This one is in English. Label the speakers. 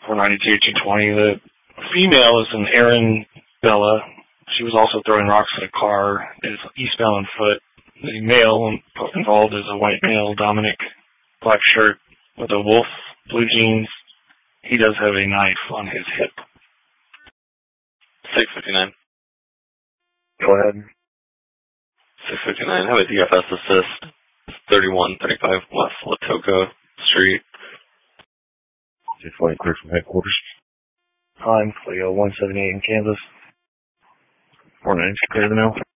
Speaker 1: 492-220. The female is an Erin Bella. She was also throwing rocks at a car. Is eastbound on foot. The male involved is a white male, Dominic, black shirt with a wolf, blue jeans. He does have a knife on his hip.
Speaker 2: 659.
Speaker 3: Go ahead.
Speaker 2: 659, have a DFS assist. 3135 West Latoka Street.
Speaker 3: 220 clear from headquarters.
Speaker 1: Time, Cleo 178 in Kansas.
Speaker 3: 49, clear to know.